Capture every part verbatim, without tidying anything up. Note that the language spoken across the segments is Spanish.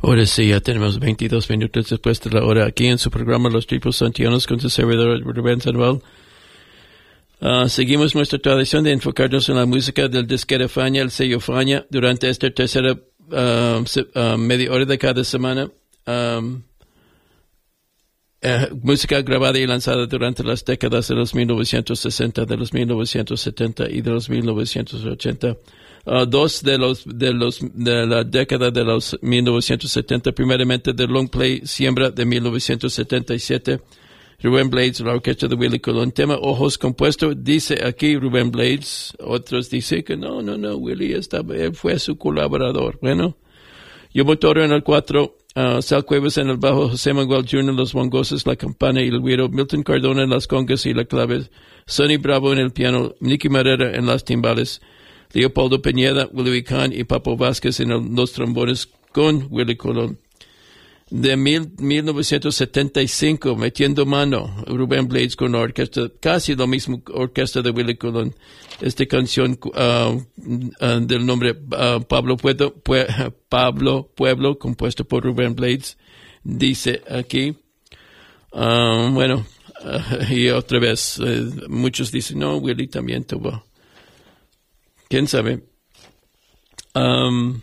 Ahora sí, ya tenemos veintidós minutos después de la hora aquí en su programa Los Tripos Santianos con su servidor Rubén Sandoval. Uh, seguimos nuestra tradición de enfocarnos en la música del disquera Fania, el sello Fania, durante esta tercera uh, se, uh, media hora de cada semana. Um, uh, música grabada y lanzada durante las décadas de los mil novecientos sesenta, de los mil novecientos setenta y de los mil novecientos ochenta. Uh, dos de los de los de la década de los mil novecientos setenta, primeramente del long play Siembra de mil novecientos setenta y siete, Rubén Blades, la orquesta de Willie Colón. Tema Ojos compuesto, dice aquí Rubén Blades, otros dicen que no, no, no, Willie estaba, él fue su colaborador. Bueno, Yobo Toro en el cuatro, uh, Sal Cuevas en el bajo, José Manuel junior en los bongos, la campana y el güiro, Milton Cardona en las congas y la clave, Sonny Bravo en el piano, Nicky Marrera en las timbales, Leopoldo Peñeda, Willie Khan y Papo Vázquez en el, los trombones con Willie Colón. De mil, mil novecientos setenta y cinco, metiendo mano, Rubén Blades con la orquesta, casi lo mismo orquesta de Willie Colón. Esta canción uh, uh, del nombre uh, Pablo Pueblo, Pue, Pablo Pueblo, compuesto por Rubén Blades, dice aquí, uh, bueno, uh, y otra vez, uh, muchos dicen, no, Willie también tuvo. ¿Quién sabe? Um,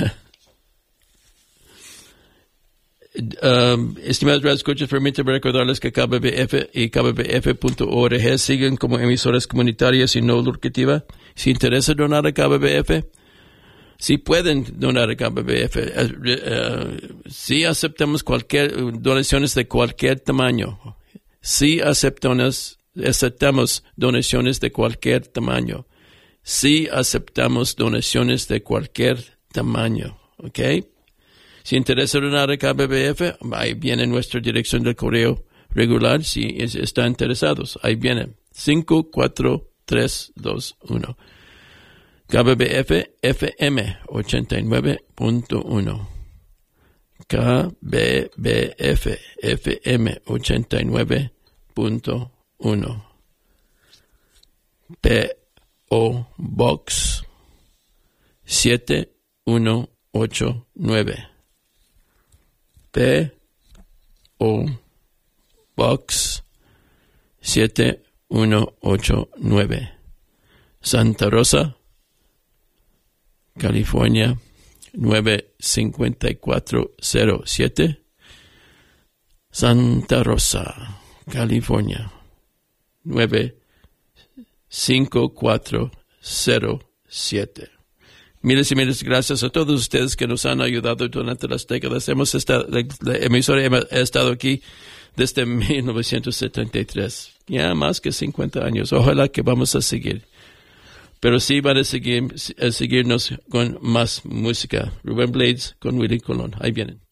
um, estimados radioescuchas, permítanme recordarles que K B B F y K B B F punto org siguen como emisoras comunitarias y no lucrativas. Si interesa donar a K B B F, si pueden donar a K B B F, uh, uh, si aceptamos cualquier donaciones de cualquier tamaño. Si aceptamos, aceptamos donaciones de cualquier tamaño. Si aceptamos donaciones de cualquier tamaño, ¿ok? Si interesa donar a K B B F, ahí viene nuestra dirección del correo regular, si es, están interesados. Ahí viene, cinco cuatro tres dos uno. K B B F F M ochenta y nueve punto uno. K B B F F M ochenta y nueve punto uno. P O Box siete uno ocho nueve. P O Box siete uno ocho nueve. Santa Rosa, California nueve cinco cuatro cero siete. Santa Rosa, California nueve cinco cuatro cero siete. Miles y miles de gracias a todos ustedes que nos han ayudado durante las décadas. Hemos estado, la, la emisora ha estado aquí desde mil novecientos setenta y tres. Ya más que cincuenta años. Ojalá que vamos a seguir. Pero sí van a seguir, a seguirnos con más música. Rubén Blades con Willie Colón. Ahí vienen.